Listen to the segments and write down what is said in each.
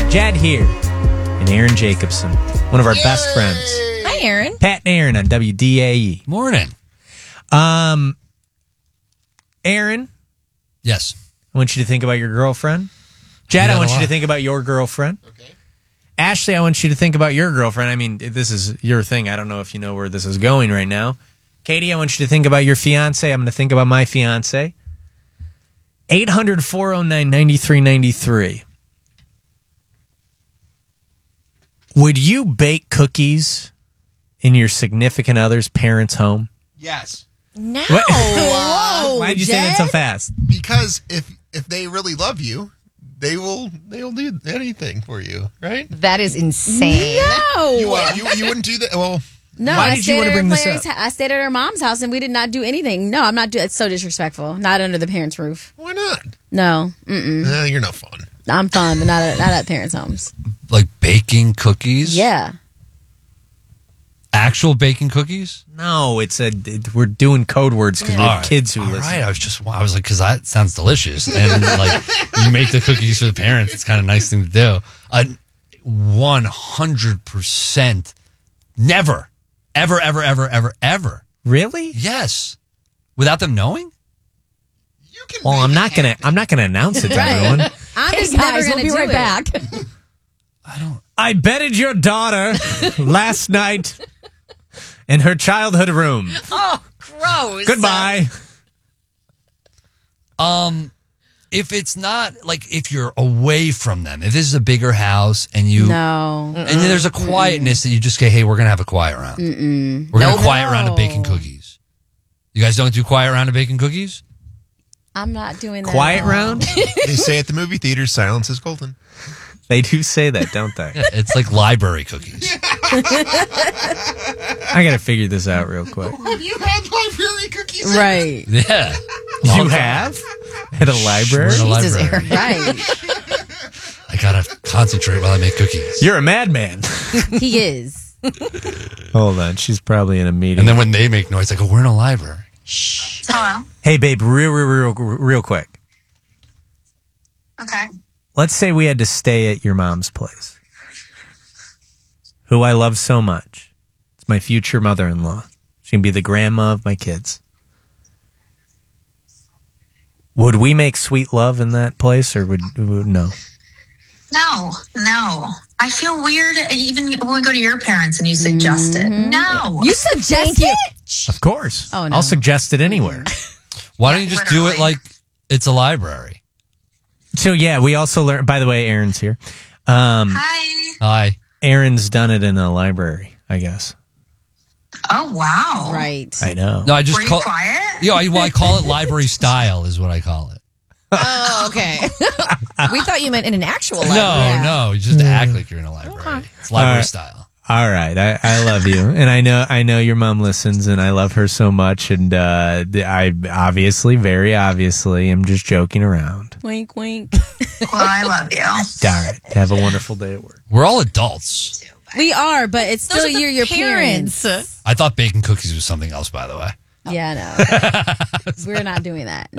Jad here and Aaron Jacobson, one of our best friends. Hi, Aaron. Pat and Aaron on WDAE. Morning. Aaron, Yes. I want you to think about your girlfriend. Jad, I want you to think about your girlfriend. Okay. Ashley, I want you to think about your girlfriend. I mean, this is your thing. I don't know if you know where this is going right now. Katie, I want you to think about your fiance. I'm going to think about my fiance. 800-409-9393. Would you bake cookies in your significant other's parents' home? Yes. No. Whoa, why'd you say that so fast? Because if they really love you, they'll do anything for you, right? That is insane. No. You wouldn't do that. Well, No, Why I did you stayed want to at bring her this parents' up? I stayed at her mom's house, and we did not do anything. No, I'm not doing. It's so disrespectful. Not under the parents' roof. why not? No, You're no fun. I'm fun, but not at parents' homes. Like baking cookies? Yeah. Actual baking cookies? No, we're doing code words because we have All right. kids who All listen. right. I was like, because that sounds delicious. And like, you make the cookies for the parents. It's kind of a nice thing to do. 100% never, ever. Really? Yes. Without them knowing? You can. Well, make I'm it not gonna. happen. I'm not gonna announce it to Right. everyone. I'm Hey, just never guys, gonna we'll be do right it. back. I betted your daughter last night in her childhood room. Oh, gross. Goodbye. If it's not like if you're away from them, if this is a bigger house and you No. and then there's a quietness that you just say, hey, we're gonna have a quiet round. We're gonna quiet round of baking cookies. You guys don't do quiet round of baking cookies? I'm not doing that. Quiet at all. round? They say at the movie theaters, silence is golden. They do say that, don't they? It's like library cookies. I gotta figure this out real quick. Have you had library cookies? Right. Yeah. You have at a library? We're in a Jesus, library. Aaron. Right. I gotta concentrate while I make cookies. You're a madman. He is. Hold on, she's probably in a meeting. And then when they make noise, I go, we're in a library. Hello. Hey, babe, real quick. Okay. Let's say we had to stay at your mom's place, who I love so much. It's my future mother-in-law. She can be the grandma of my kids. Would we make sweet love in that place, or would no? No. I feel weird even when we go to your parents and you suggest it. No. You suggest it? Of course. Oh, no. I'll suggest it anywhere. Why don't you just do it Literally. like it's a library? So, yeah, we also learned, by the way, Aaron's here. Hi. Hi. Aaron's done it in a library, I guess. Oh, wow. Right. I know. No, I just Were you call quiet? I call it library style is what I call it. Oh, okay. We thought you meant in an actual library. No, you just act like you're in a library. It's library style. All right, I love you, and I know your mom listens, and I love her so much, and I very obviously, am just joking around. Wink, wink. Well, I love you. All right, have a wonderful day at work. We're all adults. We are, but it's still Those are the your parents. I thought baking cookies was something else, by the way. Yeah, no. We're not doing that.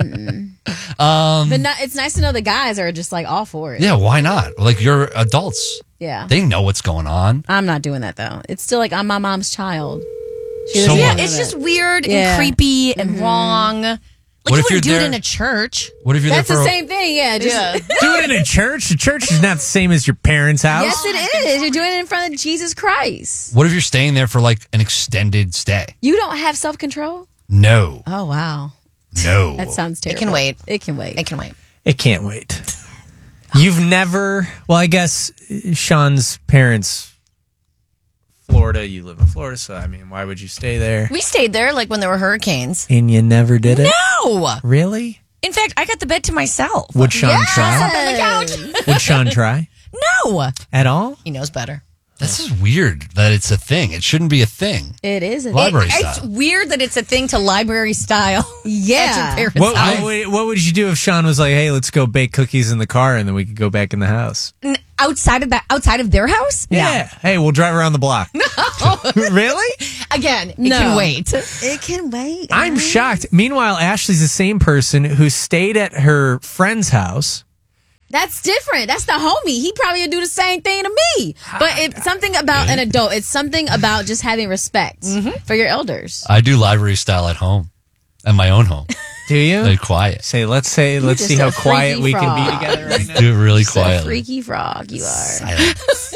But it's nice to know the guys are just like all for it. Yeah, why not? Like, you're adults. Yeah. They know what's going on. I'm not doing that though. It's still like I'm my mom's child. She So doesn't what? know It's that. just weird Yeah. and creepy and wrong. Like, What you if you're wouldn't do it there- in a church. What if you're That's there the for same thing. Yeah. Just, Do it in a church. The church is not the same as your parents' house. Yes, it is. You're doing it in front of Jesus Christ. What if you're staying there for like an extended stay? You don't have self control. No. Oh wow, No. that sounds It terrible. can wait. It can wait. It can wait. It can't wait. You've never. Well, I guess Sean's parents, Florida. You live in Florida, so I mean, why would you stay there? We stayed there like when there were hurricanes. And you never did it. No. Really? In fact, I got the bed to myself. Would Sean try? On the couch. Would Sean try No. at all? He knows better. This is weird that it's a thing. It shouldn't be a thing. It is. Library It's style. weird that it's a thing to library style. Yeah. At your parents' What, house. what would you do if Sean was like, "Hey, let's go bake cookies in the car, and then we could go back in the house"? Outside of their house? Yeah. Hey, we'll drive around the block. No. Really? Again, it No. can wait. It can wait. I'm shocked. Meanwhile, Ashley's the same person who stayed at her friend's house That's different. That's the homie. He probably would do the same thing to me. But it's something about an adult. It's something about just having respect for your elders. I do library style at home, at my own home. Do you? Like quiet. Let's see how quiet we can be together right now. Do it really Just a quietly. freaky frog you are. Silence.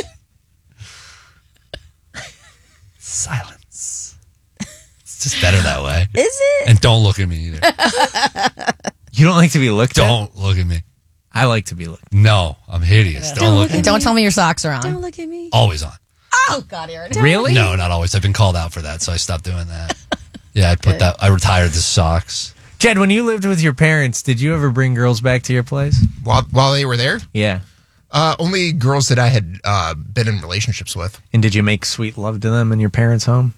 Silence. It's just better that way. Is it? And don't look at me either. You don't like to be looked at? Don't look at me. I like to be looked at. No, I'm hideous. Don't look at me. Don't tell me your socks are on. Don't look at me. Always on. Oh, God, Aaron. Really? No, not always. I've been called out for that, so I stopped doing that. Yeah, I retired the socks. Jed, when you lived with your parents, did you ever bring girls back to your place? While they were there, Yeah. only girls that I had been in relationships with. And did you make sweet love to them in your parents' home?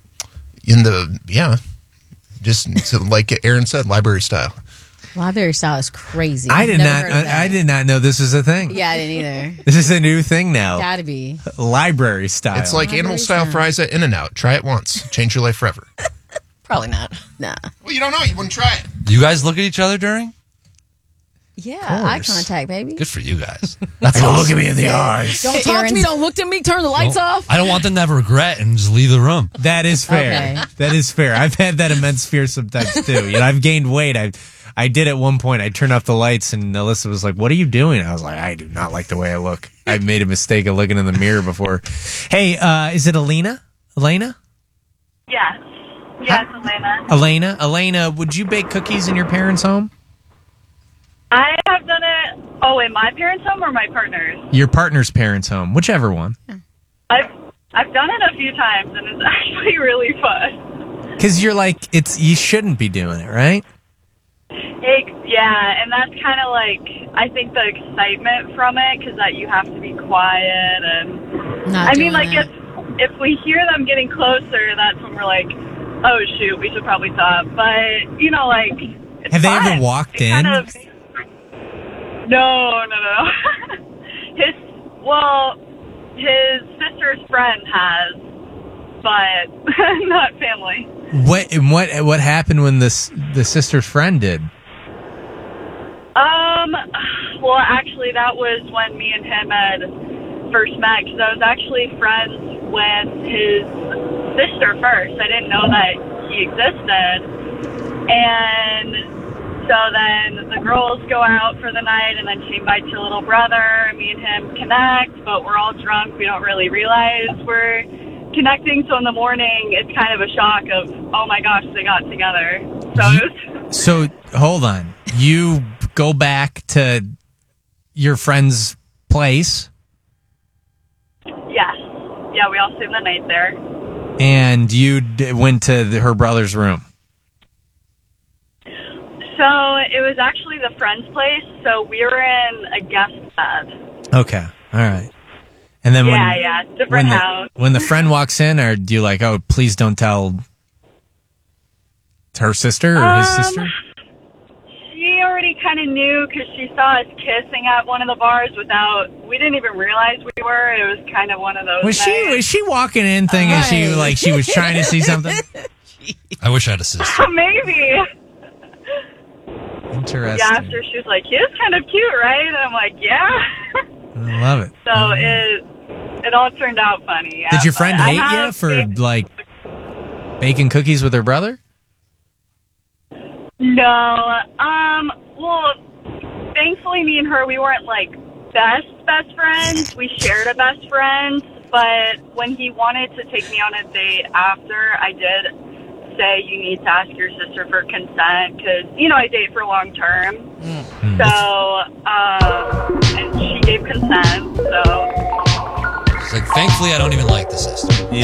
Just like Aaron said, library style. Library style is crazy. I did Never not. heard of that. I did not know this was a thing. Yeah, I didn't either. This is a new thing now. Gotta be. Library style. It's like animal style fries at In-N-Out. Try it once, change your life forever. Probably not. Nah. Well, you don't know. You wouldn't try it. Do you guys look at each other during? Yeah, eye course. contact, baby. Good for you guys. That's look at me in the eyes. Don't talk to me. Don't look at me. Turn the lights off. I don't want them to have regret and just leave the room. That is fair. Okay. That is fair. I've had that immense fear sometimes too. I've gained weight. I did at one point. I turned off the lights, and Alyssa was like, "What are you doing?" I was like, "I do not like the way I look. I made a mistake of looking in the mirror before." Hey, is it Elena? Elena? Yes. Yes, Elena. Elena, would you bake cookies in your parents' home? I have done it. In my parents' home or my partner's? Your partner's parents' home, whichever one. I've done it a few times, and it's actually really fun. Because you're like, you shouldn't be doing it, right? Yeah, and that's kind of like, I think the excitement from it, because that you have to be quiet, and Not I mean, doing like, that. if we hear them getting closer, that's when we're like, oh shoot, we should probably stop. But like, it's Have they fun. ever walked It in? No. His sister's friend has, but not family. What happened when the sister's friend did? Well, actually, that was when me and him had first met, because I was actually friends with his sister first. I didn't know that he existed. And so then the girls go out for the night, and then she invites her little brother. Me and him connect, but we're all drunk. We don't really realize we're connecting. So in the morning, it's kind of a shock of, oh my gosh, they got together. So hold on. You go back to your friend's place. Yes. Yeah, we all stayed the night there. And you went to her brother's room. So it was actually the friend's place, so we were in a guest bed. Okay. All right. And then different house. When the friend walks in, or do you like, oh, please don't tell her sister or his sister? She already kind of knew, because she saw us kissing at one of the bars we didn't even realize we were. It was kind of one of those Was nights. she walking in thinking she was trying to see something? I wish I had a sister. Maybe. Interesting. Yeah, after she was like, he is kind of cute, right? And I'm like, yeah. I love it. So it all turned out funny. Yeah, Did your friend but I hate you have for been- like baking cookies with her brother? No. Well, thankfully, me and her, we weren't like best friends. We shared a best friend, but when he wanted to take me on a date after, I did say you need to ask your sister for consent, because I date for long term. So and she gave consent. So It's like, thankfully, I don't even like the sister. Yeah.